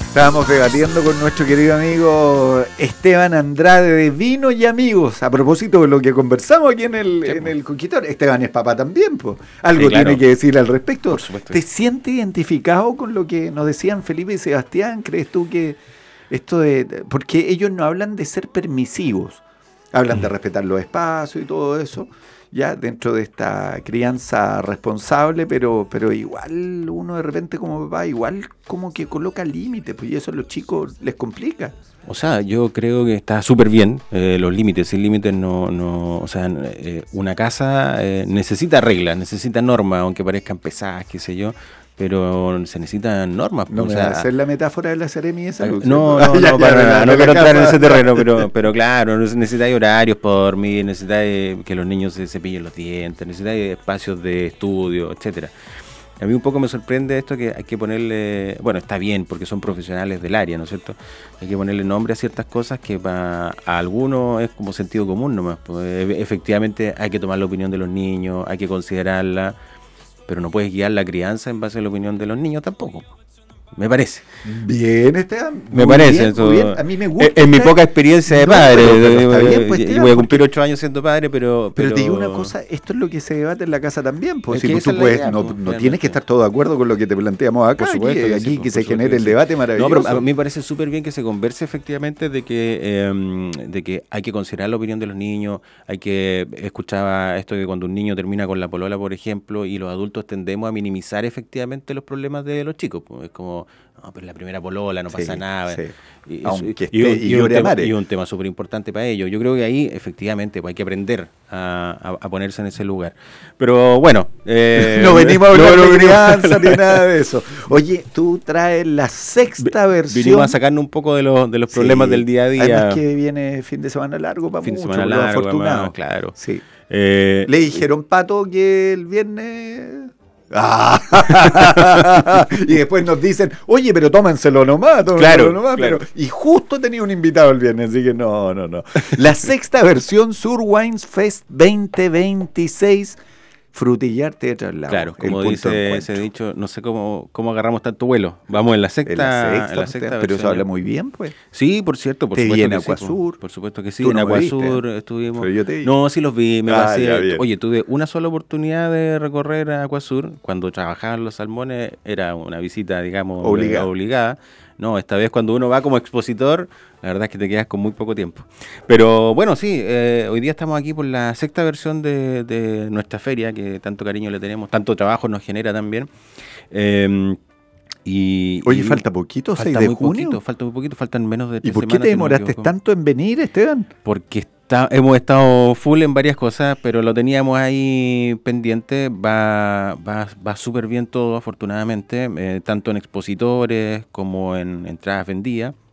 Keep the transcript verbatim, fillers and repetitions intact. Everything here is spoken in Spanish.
Estábamos debatiendo con nuestro querido amigo Esteban Andrade de Vino y Amigos, a propósito de lo que conversamos aquí en el, sí, en el Conquistador. Esteban es papá también, pues. Algo sí, claro, tiene que decir al respecto. Por supuesto. ¿Te sientes identificado con lo que nos decían Felipe y Sebastián? ¿Crees tú que esto de...? Porque ellos no hablan de ser permisivos, hablan de respetar los espacios y todo eso, ya dentro de esta crianza responsable, pero pero igual uno de repente como papá, igual como que coloca límites, pues y eso a los chicos les complica. O sea, yo creo que está súper bien eh, los límites. Sin límites no, no, o sea, eh, una casa eh, necesita reglas, necesita normas, aunque parezcan pesadas, qué sé yo, pero se necesitan normas. No o me sea, va a hacer la metáfora de la Seremi esa. No, no, no, no, para nada, no quiero entrar en ese terreno, pero, pero claro, necesitáis horarios por dormir, necesitáis que los niños se cepillen los dientes, necesitáis espacios de estudio, etcétera. A mí un poco me sorprende esto que hay que ponerle, bueno, está bien porque son profesionales del área, ¿no es cierto? Hay que ponerle nombre a ciertas cosas que para a algunos es como sentido común nomás. Pues, efectivamente hay que tomar la opinión de los niños, hay que considerarla, pero no puedes guiar la crianza en base a la opinión de los niños tampoco. Me parece. Bien, Esteban. Me parece. Bien, eso, bien. A mí me gusta. En, en mi poca experiencia de no, padre. Pero, pero está bien, pues, y Esteban, voy a cumplir ocho años siendo padre, pero, pero... Pero te digo pero... una cosa, esto es lo que se debate en la casa también. Pues, es si que tú puedes, idea, no, pues, no tienes que estar todo de acuerdo con lo que te planteamos acá. Por supuesto aquí, que, aquí sí, que se genere que el debate maravilloso. No, pero a mí me parece súper bien que se converse efectivamente de que, eh, de que hay que considerar la opinión de los niños, hay que escuchar esto de que cuando un niño termina con la polola, por ejemplo, y los adultos tendemos a minimizar efectivamente los problemas de los chicos. Pues, es como... No, pero la primera polola no pasa sí, nada. Sí. Y, Aunque y, esté, y, y, un tema, y un tema súper importante para ellos. Yo creo que ahí efectivamente pues, hay que aprender a, a, a ponerse en ese lugar. Pero bueno. Eh, no venimos a hablar no, de crianza ni nada de eso. Oye, tú traes la sexta versión. Vinimos a sacarnos un poco de los, de los problemas sí. del día a día. Además que viene fin de semana largo para fin muchos, de semana largo, afortunados. Claro. Sí. Eh, Le dijeron, Pato, que el viernes... Ah. Y después nos dicen, oye, pero tómenselo nomás, tómenselo claro, nomás claro. Pero, y justo tenía un invitado el viernes, así que no, no, no. La sexta versión Sur Wines Fest veinte veintiséis, Frutillar de traslado. Claro, como dice ese dicho, no sé cómo, cómo agarramos tanto vuelo. Vamos en la sexta, en la sexta, en la sexta pero eso habla muy bien, pues. Sí, por cierto, por te supuesto vi en que Acuasur. Sí, por supuesto que sí, en no Acuasur estuvimos. Pero yo te vi. No, sí los vi, me ah, pasé. Oye, tuve una sola oportunidad de recorrer a Acuasur. Cuando trabajaban los salmones era una visita, digamos, obligada. obligada. No, esta vez cuando uno va como expositor, la verdad es que te quedas con muy poco tiempo. Pero bueno, sí, eh, hoy día estamos aquí por la sexta versión de, de nuestra feria, que tanto cariño le tenemos, tanto trabajo nos genera también. Eh, y, Oye, y falta poquito, falta seis de muy junio. Poquito, falta muy poquito, faltan menos de tres ¿Y por semanas, qué te demoraste no tanto en venir, Esteban? Porque está, hemos estado full en varias cosas, pero lo teníamos ahí pendiente. Va, va, va súper bien todo, afortunadamente, eh, tanto en expositores como en entradas vendidas.